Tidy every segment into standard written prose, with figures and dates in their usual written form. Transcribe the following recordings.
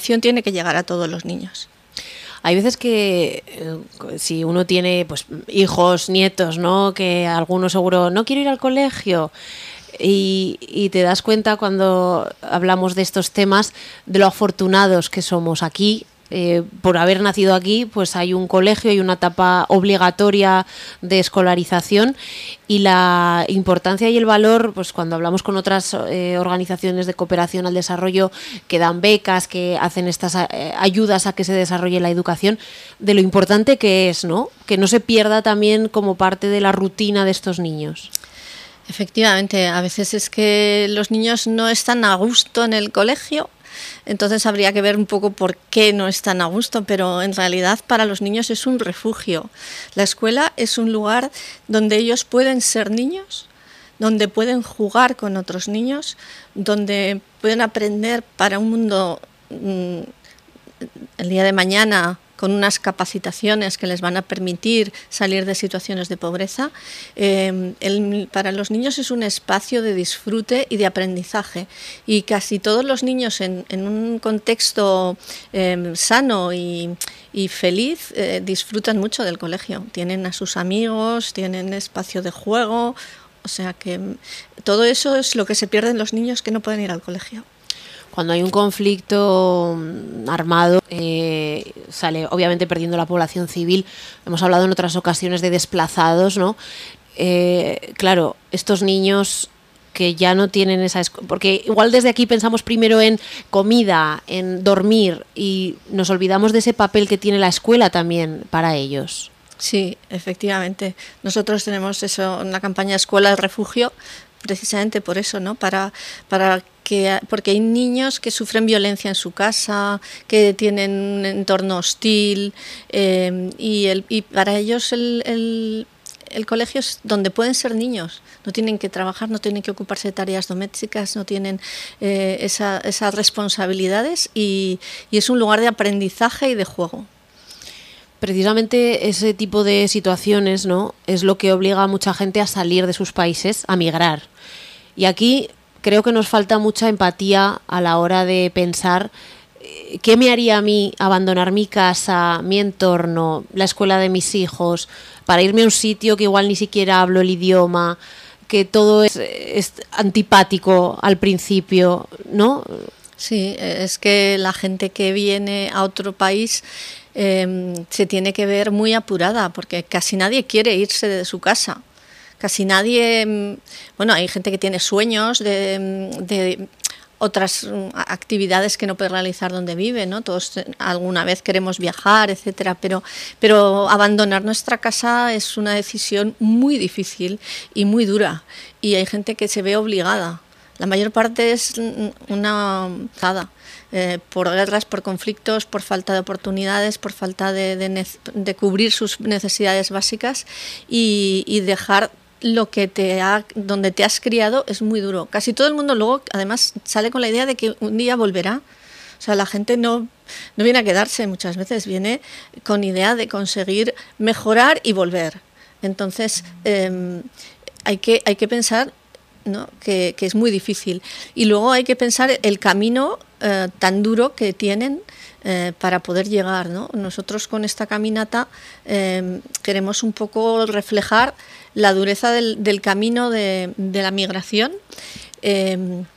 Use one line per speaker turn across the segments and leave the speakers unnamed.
educación tiene que llegar a todos los niños.
Hay veces que si uno tiene pues hijos, nietos, ¿no? Que alguno seguro no quiero ir al colegio y te das cuenta cuando hablamos de estos temas de lo afortunados que somos aquí. Por haber nacido aquí, pues hay un colegio, hay una etapa obligatoria de escolarización y la importancia y el valor, pues cuando hablamos con otras organizaciones de cooperación al desarrollo que dan becas, que hacen estas ayudas a que se desarrolle la educación, de lo importante que es, ¿no? Que no se pierda también como parte de la rutina de estos niños.
Efectivamente, a veces es que los niños no están a gusto en el colegio. Entonces habría que ver un poco por qué no están a gusto, pero en realidad para los niños es un refugio. La escuela es un lugar donde ellos pueden ser niños, donde pueden jugar con otros niños, donde pueden aprender para un mundo el día de mañana con unas capacitaciones que les van a permitir salir de situaciones de pobreza. Para los niños es un espacio de disfrute y de aprendizaje, y casi todos los niños en un contexto sano y feliz disfrutan mucho del colegio. Tienen a sus amigos, tienen espacio de juego, o sea que todo eso es lo que se pierde en los niños que no pueden ir al colegio.
Cuando hay un conflicto armado, sale obviamente perdiendo la población civil. Hemos hablado en otras ocasiones de desplazados, ¿no? Claro, estos niños que ya no tienen esa... Porque igual desde aquí pensamos primero en comida, en dormir, y nos olvidamos de ese papel que tiene la escuela también para ellos.
Sí, efectivamente. Nosotros tenemos eso en la campaña Escuela de Refugio, precisamente por eso, ¿no? Porque hay niños que sufren violencia en su casa, que tienen un entorno hostil, y para ellos el colegio es donde pueden ser niños. No tienen que trabajar, no tienen que ocuparse de tareas domésticas, no tienen esas responsabilidades, y es un lugar de aprendizaje y de juego.
Precisamente ese tipo de situaciones, ¿no?, es lo que obliga a mucha gente a salir de sus países, a migrar. Y aquí creo que nos falta mucha empatía a la hora de pensar qué me haría a mí abandonar mi casa, mi entorno, la escuela de mis hijos, para irme a un sitio que igual ni siquiera hablo el idioma, que todo es antipático al principio, ¿no?
Sí, es que la gente que viene a otro país se tiene que ver muy apurada, porque casi nadie quiere irse de su casa. Casi nadie, bueno, hay gente que tiene sueños de otras actividades que no puede realizar donde vive, ¿no? Todos alguna vez queremos viajar, etcétera, pero abandonar nuestra casa es una decisión muy difícil y muy dura, y hay gente que se ve obligada. La mayor parte es una por guerras, por conflictos, por falta de oportunidades, por falta de cubrir sus necesidades básicas, y dejar donde te has criado es muy duro. Casi todo el mundo luego además sale con la idea de que un día volverá. O sea, la gente no viene a quedarse muchas veces, viene con idea de conseguir mejorar y volver. Entonces hay que pensar, ¿no?, que es muy difícil, y luego hay que pensar el camino tan duro que tienen para poder llegar, ¿no? Nosotros con esta caminata queremos un poco reflejar la dureza del camino de la migración, el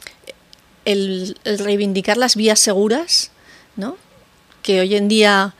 reivindicar las vías seguras, ¿no?, que hoy en día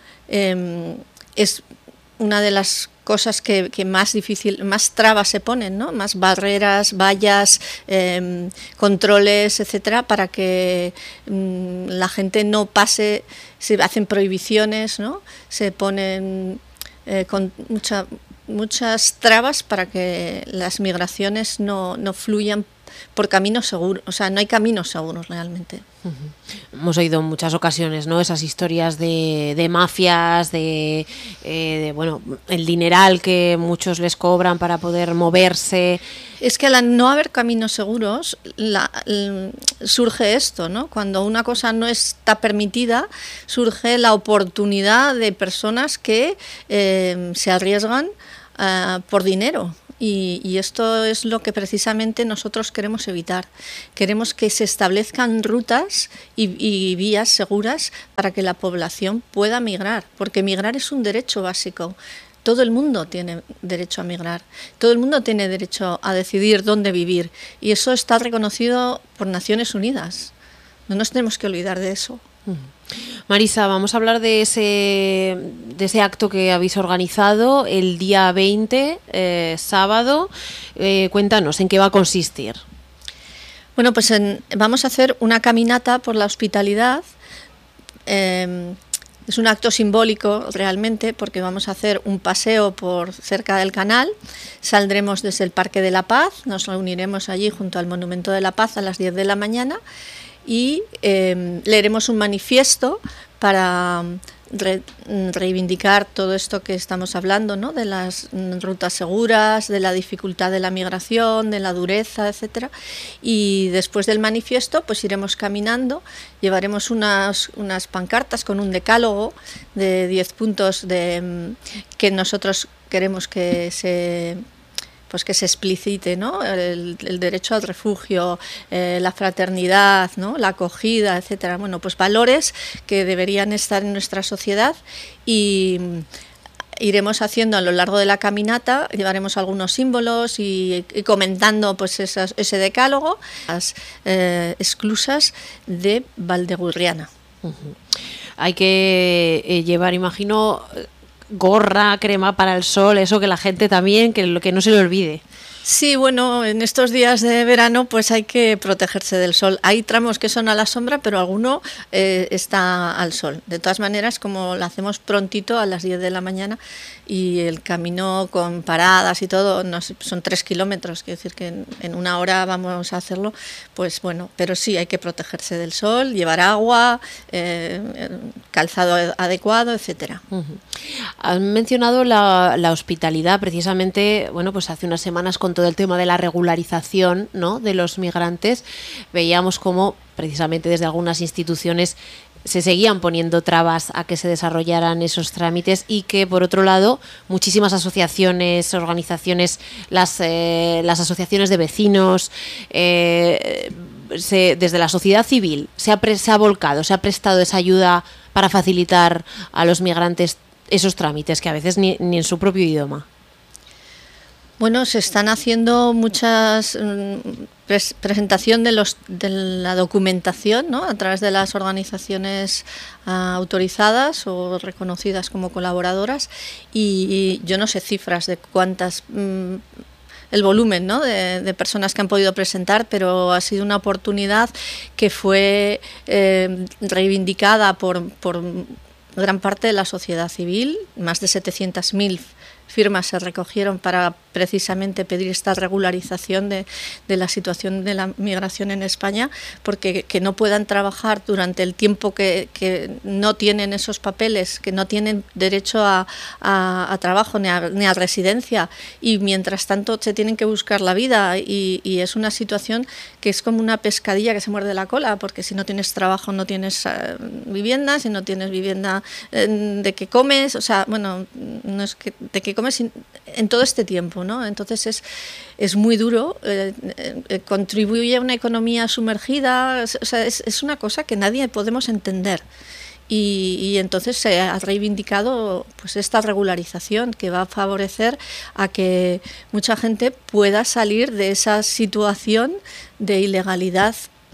es una de las cosas que más trabas se ponen, ¿no?, más barreras, vallas, controles, etcétera, para que la gente no pase. Se hacen prohibiciones, ¿no?, se ponen con muchas trabas para que las migraciones no fluyan por caminos seguros. O sea, no hay caminos seguros realmente.
Hemos oído en muchas ocasiones, ¿no?, esas historias de mafias, de bueno, el dineral que muchos les cobran para poder moverse.
Es que al no haber caminos seguros surge esto, ¿no? Cuando una cosa no está permitida, surge la oportunidad de personas que se arriesgan por dinero. Y esto es lo que precisamente nosotros queremos evitar. Queremos que se establezcan rutas y vías seguras para que la población pueda migrar, porque migrar es un derecho básico. Todo el mundo tiene derecho a migrar, todo el mundo tiene derecho a decidir dónde vivir, y eso está reconocido por Naciones Unidas. No nos tenemos que olvidar de eso.
Marisa, vamos a hablar de ese acto que habéis organizado el día 20, sábado. Cuéntanos, ¿en qué va a consistir?
Bueno, pues vamos a hacer una caminata por la hospitalidad. Es un acto simbólico realmente, porque vamos a hacer un paseo por cerca del canal. Saldremos desde el Parque de la Paz, nos reuniremos allí junto al Monumento de la Paz a las 10 de la mañana y leeremos un manifiesto para reivindicar todo esto que estamos hablando, ¿no? De las rutas seguras, de la dificultad de la migración, de la dureza, etcétera. Y después del manifiesto, pues iremos caminando, llevaremos unas pancartas con un decálogo de 10 puntos que nosotros queremos que se explicite, ¿no? El derecho al refugio, la fraternidad, ¿no? La acogida, etcétera. Bueno, pues valores que deberían estar en nuestra sociedad, y iremos haciendo a lo largo de la caminata, llevaremos algunos símbolos y comentando pues ese decálogo, las esclusas de Valdegurriana.
Hay que llevar, imagino, gorra, crema para el sol, eso que la gente también, que no se le olvide.
Sí, bueno, en estos días de verano pues hay que protegerse del sol. Hay tramos que son a la sombra, pero alguno está al sol. De todas maneras, como lo hacemos prontito a las 10 de la mañana y el camino con paradas y todo, son 3 kilómetros, quiero decir que en una hora vamos a hacerlo, pues bueno, pero sí hay que protegerse del sol, llevar agua, calzado adecuado, etcétera.
Han mencionado la hospitalidad, precisamente, bueno, pues hace unas semanas con todo el tema de la regularización, ¿no?, de los migrantes, veíamos cómo precisamente desde algunas instituciones se seguían poniendo trabas a que se desarrollaran esos trámites, y que por otro lado muchísimas asociaciones, organizaciones, las asociaciones de vecinos, desde la sociedad civil se ha volcado, se ha prestado esa ayuda para facilitar a los migrantes esos trámites que a veces ni en su propio idioma.
Bueno, se están haciendo muchas presentación de la documentación, ¿no?, a través de las organizaciones autorizadas o reconocidas como colaboradoras, y yo no sé cifras de cuántas, el volumen, ¿no?, de personas que han podido presentar, pero ha sido una oportunidad que fue reivindicada por gran parte de la sociedad civil. Más de 700.000 firmas se recogieron para precisamente pedir esta regularización de la situación de la migración en España, porque que no puedan trabajar durante el tiempo que no tienen esos papeles, que no tienen derecho a trabajo ni a residencia, y mientras tanto se tienen que buscar la vida, y es una situación que es como una pescadilla que se muerde la cola, porque si no tienes trabajo no tienes vivienda, si no tienes vivienda, de qué comes, o sea, bueno, no es que de qué comes en todo este tiempo, ¿no? Entonces es muy duro, contribuye a una economía sumergida, o sea, es una cosa que nadie podemos entender. Y entonces se ha reivindicado pues esta regularización, que va a favorecer a que mucha gente pueda salir de esa situación de ilegalidad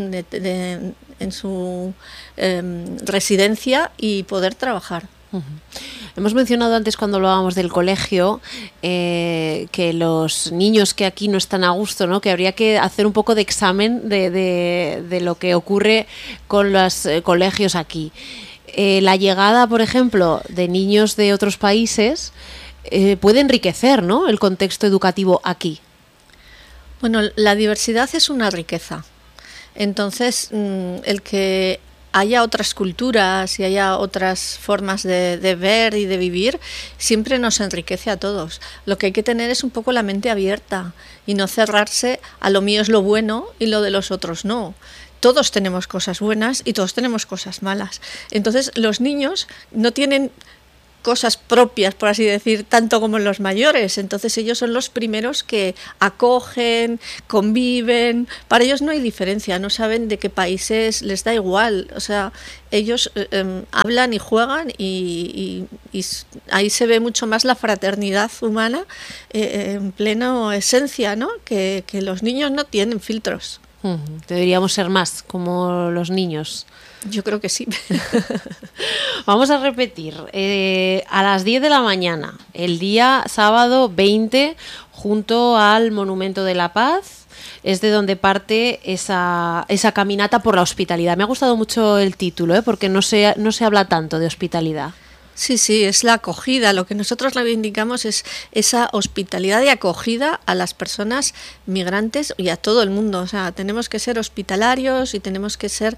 en su residencia y poder trabajar.
Hemos mencionado antes, cuando hablábamos del colegio, que los niños que aquí no están a gusto, ¿no?, que habría que hacer un poco de examen de lo que ocurre con los colegios aquí. La llegada, por ejemplo, de niños de otros países puede enriquecer, ¿no?, el contexto educativo aquí.
Bueno, la diversidad es una riqueza. Entonces, el que haya otras culturas y haya otras formas de ver y de vivir, siempre nos enriquece a todos. Lo que hay que tener es un poco la mente abierta y no cerrarse a lo mío es lo bueno y lo de los otros no. Todos tenemos cosas buenas y todos tenemos cosas malas. Entonces los niños no tienen cosas propias, por así decir, tanto como los mayores. Entonces ellos son los primeros que acogen, conviven. Para ellos no hay diferencia, no saben de qué país es, les da igual. O sea, ellos hablan y juegan y ahí se ve mucho más la fraternidad humana en plena esencia, ¿no? Que los niños no tienen filtros.
Deberíamos ser más como los niños.
Yo creo que sí.
Vamos a repetir. A las 10 de la mañana, el día sábado 20, junto al Monumento de la Paz, es de donde parte esa caminata por la hospitalidad. Me ha gustado mucho el título, porque no se habla tanto de hospitalidad.
Sí, sí, es la acogida. Lo que nosotros reivindicamos es esa hospitalidad y acogida a las personas migrantes y a todo el mundo. O sea, tenemos que ser hospitalarios y tenemos que ser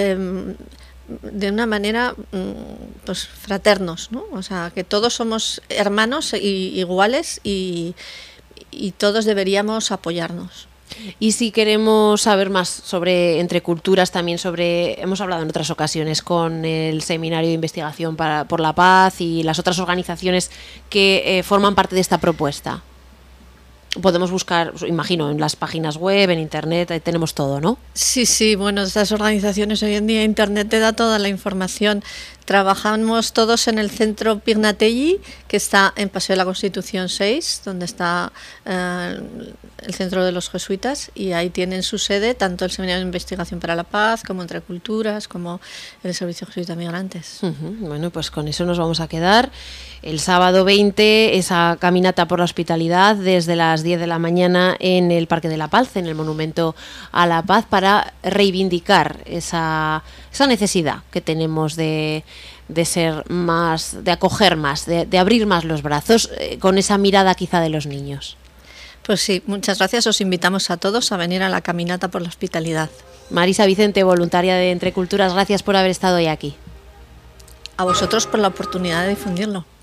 de una manera pues fraternos, ¿no? O sea, que todos somos hermanos y iguales y todos deberíamos apoyarnos.
Y si queremos saber más sobre Entre Culturas, también hemos hablado en otras ocasiones con el Seminario de Investigación por la Paz y las otras organizaciones que forman parte de esta propuesta. Podemos buscar, imagino, en las páginas web, en internet, ahí tenemos todo, ¿no?
Sí, sí, bueno, estas organizaciones hoy en día internet te da toda la información. Trabajamos todos en el centro Pignatelli, que está en Paseo de la Constitución 6, donde está el centro de los jesuitas, y ahí tienen su sede tanto el Seminario de Investigación para la Paz, como Entre Culturas, como el Servicio Jesuita Migrantes.
Bueno, pues con eso nos vamos a quedar. El sábado 20, esa caminata por la hospitalidad desde las 10 de la mañana en el Parque de la Paz, en el Monumento a la Paz, para reivindicar esa necesidad que tenemos de ser más, de acoger más, de abrir más los brazos, con esa mirada quizá de los niños.
Pues sí, muchas gracias. Os invitamos a todos a venir a la caminata por la hospitalidad.
Marisa Vicente, voluntaria de Entre Culturas, gracias por haber estado hoy aquí.
A vosotros por la oportunidad de difundirlo.